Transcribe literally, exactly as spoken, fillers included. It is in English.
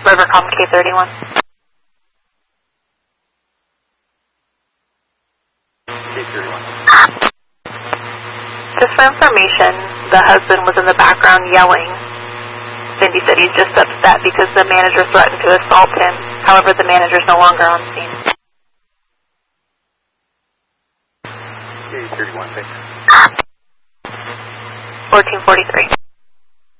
Rivercom K thirty-one. K thirty-one. Just for information, the husband was in the background yelling. Cindy said he's just upset because the manager threatened to assault him. However, the manager's no longer on scene. K thirty-one, thanks. fourteen forty-three.